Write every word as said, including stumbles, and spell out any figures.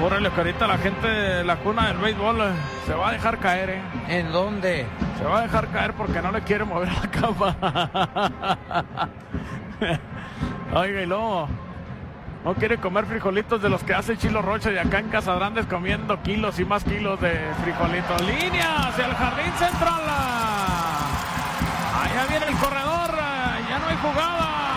apúrale que ahorita la gente de la cuna del béisbol eh, se va a dejar caer, ¿eh? ¿En dónde? Se va a dejar caer porque no le quiere mover la cama. Oiga, y luego no quiere comer frijolitos de los que hace Chilo Rocha y acá en Casagrandes comiendo kilos y más kilos de frijolitos. Línea hacia el jardín central. Allá viene el corredor. Ya no hay jugada.